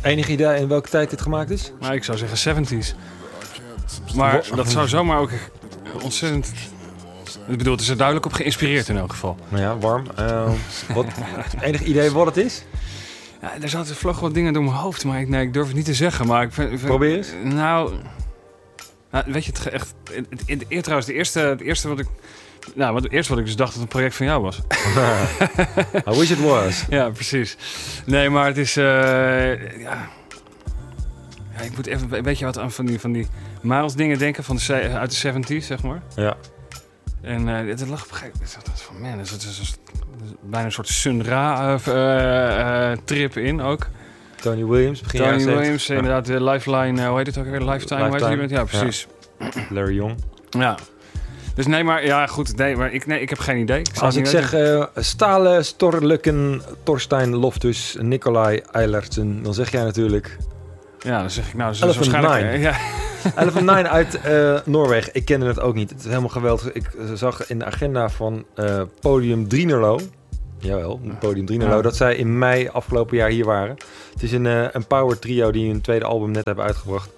Enig idee in welke tijd dit gemaakt is? Nou, ik zou zeggen 70s. Maar dat zou zomaar ook ontzettend... Ik bedoel, het is er duidelijk op geïnspireerd in elk geval. Nou ja, warm. Enig idee wat het is? Ja, er zaten vlog wat dingen door mijn hoofd, maar ik durf het niet te zeggen. Maar ik vind, Probeer eens. Nou, weet je, het echt... Trouwens, het eerste wat ik... Nou, het eerste wat ik dus dacht dat het een project van jou was. I wish it was. Ja, precies. Nee, maar het is... ja, ik moet even een beetje wat aan van die Miles dingen denken uit de 70s, zeg maar. Ja. En het lag op een gegeven moment van, man, er is bijna een soort Sun Ra trip in ook. Tony Williams, begin jaren 70. Tony Williams, inderdaad, de Lifeline, hoe heet het ook weer? Lifetime. Ja, precies. Ja. Larry Young. Ja. Dus nee, maar ja, goed. Nee, maar ik heb geen idee. Als ik zeg Stale, Storlukken, Torstein Loftus, Nicolai Eilertsen, dan zeg jij natuurlijk... Ja, dan zeg ik nou... Elephant waarschijnlijk... Nine. Elephant Nine uit Noorwegen. Ik kende het ook niet. Het is helemaal geweldig. Ik zag in de agenda van Podium Drienerlo... Jawel, Podium Drienerlo... dat zij in mei afgelopen jaar hier waren. Het is een power trio die hun tweede album net hebben uitgebracht.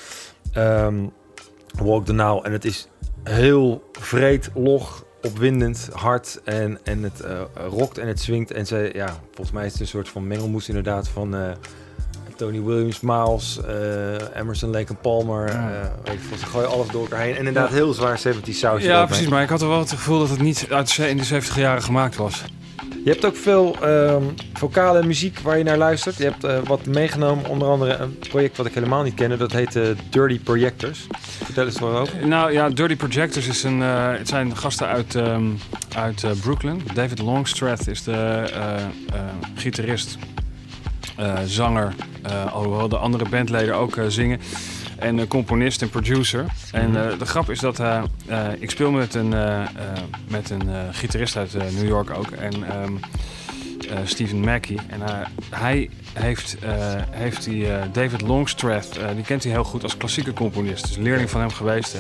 Walk the Now. En het is heel vreed, log, opwindend, hard. En het rockt en het swingt. En volgens mij is het een soort van mengelmoes inderdaad van... Tony Williams, Miles, Emerson, Lake & Palmer. Ze gooien alles door elkaar heen. En inderdaad heel zwaar 70's sausje. Ja, precies. Maar ik had er wel het gevoel dat het niet in de 70 jaren gemaakt was. Je hebt ook veel vocale muziek waar je naar luistert. Je hebt wat meegenomen. Onder andere een project wat ik helemaal niet kende. Dat heet Dirty Projectors. Vertel eens waarover. Nou ja, Dirty Projectors is het zijn gasten uit Brooklyn. David Longstreth is de gitarist. Zanger, alhoewel de andere bandleden ook zingen. En componist en producer. En de grap is dat ik speel met een gitarist uit New York ook. En Stephen Mackey. En hij heeft die David Longstreth, die kent hij heel goed als klassieke componist. Dus leerling van hem geweest.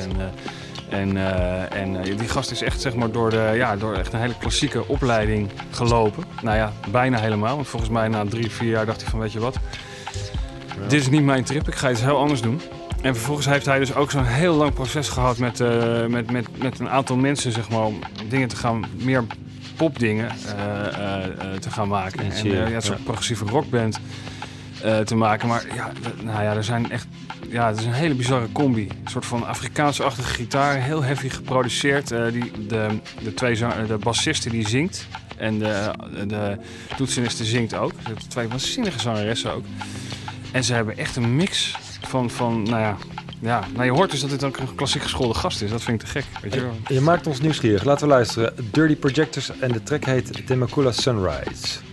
En die gast is echt zeg maar door echt een hele klassieke opleiding gelopen. Nou ja, bijna helemaal. Want volgens mij na 3-4 jaar dacht hij van weet je wat. Ja. Dit is niet mijn trip, ik ga iets heel anders doen. En vervolgens heeft hij dus ook zo'n heel lang proces gehad met een aantal mensen zeg maar om dingen te gaan, meer popdingen te gaan maken. En zo'n progressieve rockband te maken. Maar er zijn echt... Ja, het is een hele bizarre combi. Een soort van Afrikaans-achtige gitaar. Heel heavy geproduceerd. De bassiste die zingt. En de toetseniste zingt ook. De twee waanzinnige zangeressen ook. En ze hebben echt een mix van je hoort dus dat dit ook een klassiek geschoolde gast is. Dat vind ik te gek. Weet je wel. Je maakt ons nieuwsgierig. Laten we luisteren. Dirty Projectors en de track heet Temecula Sunrise.